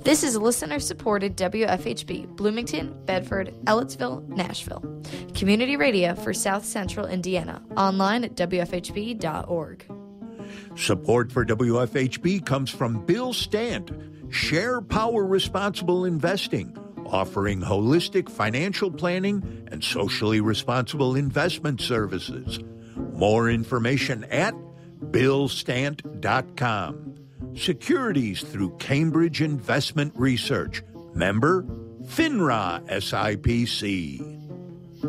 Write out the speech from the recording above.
This is listener-supported WFHB, Bloomington, Bedford, Ellettsville, Nashville. Community radio for South Central Indiana. Online at WFHB.org. Support for WFHB comes from Bill Stant, Share Power Responsible Investing, offering holistic financial planning and socially responsible investment services. More information at billstant.com. Securities through Cambridge Investment Research. Member FINRA SIPC.